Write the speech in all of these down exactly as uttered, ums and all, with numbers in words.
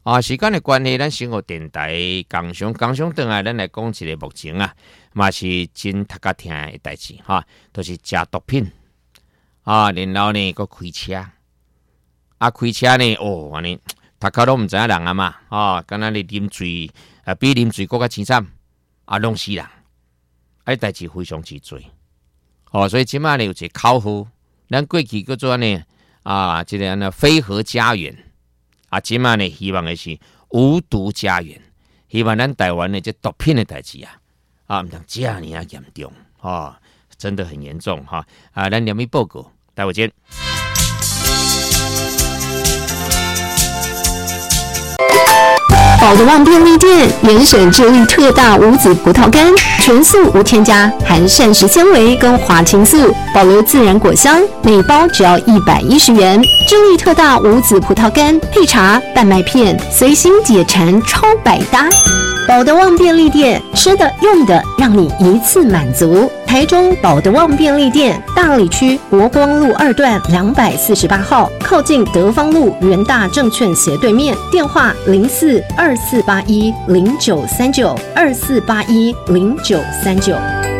啊，时间的关系，咱生活电台刚上刚上回来，咱来讲一个目前啊，嘛是真读甲听的代志哈，都、就是食毒品啊，然后呢，个开车啊，开车呢，哦，安尼读甲都毋知影人啊嘛，啊，敢若你啉醉啊，比啉醉更较凄惨，啊，弄死人，啊，代志非常之多，哦，所以即摆呢有一个口号，咱过去叫做呢啊，即、這個呢非核家園。啊，即嘛呢，希望的是无毒家园，希望咱台湾的这毒品的代志啊，啊，唔通这样啊严重啊，真的很严重哈！啊，咱两米报告，待会见。 宝德旺便利店原选智利特大无籽葡萄干，纯素无添加，含膳食纤维跟花青素，保留自然果香，每包只要一百一十元。智利特大无籽葡萄干配茶、蛋麦片，随心解馋，超百搭。宝德旺便利店，吃的用的让你一次满足。台中宝德旺便利店大里区国光路二段两百四十八号，靠近德芳路元大证券斜对面，电话零四二四八一零九三九二四八一零九三九。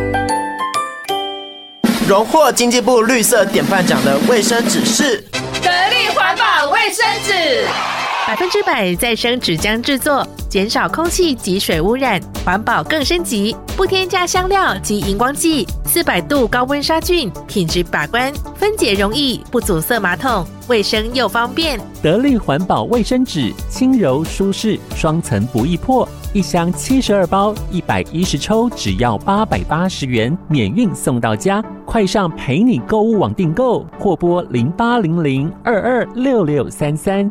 荣获经济部绿色典范奖的卫生纸是得力环保卫生纸。 百分之百再生纸浆制作，减少空气及水污染，环保更升级，不添加香料及荧光剂，四百度高温杀菌，品质把关，分解容易，不阻塞马桶，卫生又方便。 得力环保卫生纸，轻柔舒适，双层不易破，一箱七十二包，一百一十抽，只要八百八十元，免运送到家。快上陪你购物网订购，或拨零八零零二二六六三三。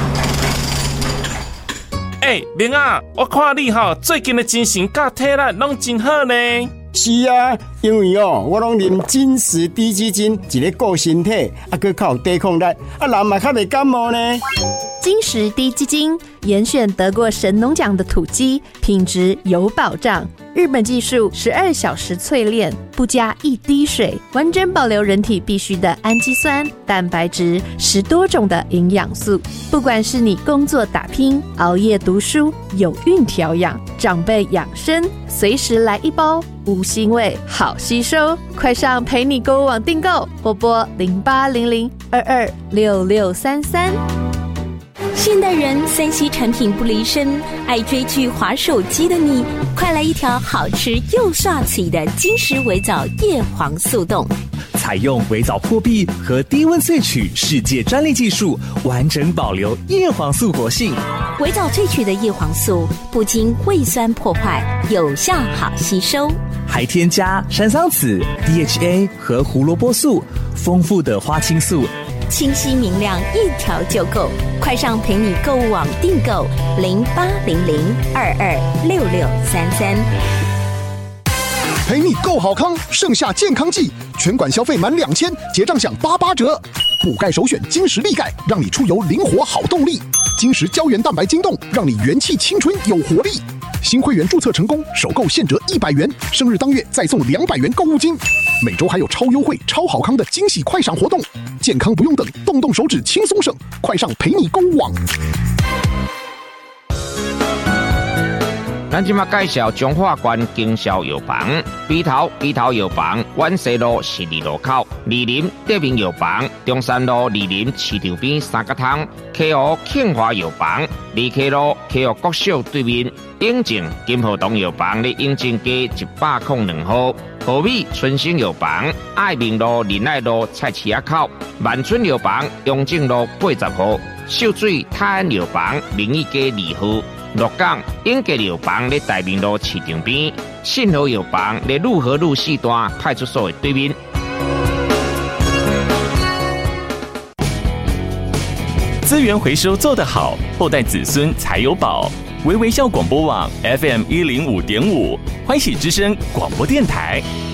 哎、欸，明啊，我看你吼最近的精神甲体力拢真好呢。 是啊，因为哦，我拢啉金石低基金，一个顾身体，啊，佮较有抵抗力，啊，人嘛较袂感冒呢。 金石低基金严选得过神农奖的土鸡，品质有保障。日本技术十二小时淬炼，不加一滴水，完整保留人体必需的氨基酸、蛋白质，十多种的营养素。不管是你工作打拼、熬夜读书、有孕调养、长辈养生，随时来一包，无腥味，好吸收。快上陪你购物网订购，或拨零八零零二二六六三三。 现代人三 C 产品不离身，爱追剧滑手机的你，快来一条好吃又刷嘴的金石微藻叶黄素冻。 采用微藻破壁和低温萃取世界专利技术，完整保留叶黄素活性。 微藻萃取的叶黄素不经胃酸破坏，有效好吸收， 还添加山桑子、D H A 和胡萝卜素，丰富的花青素， 清晰明亮，一条就够。快上陪你购物网订购零八零零二二六六三三。 陪你购好康，盛夏健康季，全馆消费满两千，结账享八八折。补钙首选金石力钙，让你出游灵活好动力。金石胶原蛋白晶冻，让你元气青春有活力。新会员注册成功，首购现折一百元，生日当月再送两百元购物金。每周还有超优惠、超好康的惊喜快闪活动，健康不用等，动动手指轻松省，快上陪你购物网。 咱今麦介绍中华关经销药房，鼻头鼻头药房，万西路十二路口，二林德明药房，中山路二林市场边三角汤 ，K O 庆华药房，二 K 路 K O 国小对面，永靖金河东药房咧永靖街一百零两号，和美春兴药房，爱民路仁爱路菜市仔口，万春药房永靖路八十号，秀水泰安药房民意街二号。鹿港永吉药房咧大明路市场边，信和药房咧路和路四段派出所的对面。 资源回收做得好，后代子孙才有宝。微微笑广播网 F M 一零五点五，欢喜之声广播电台。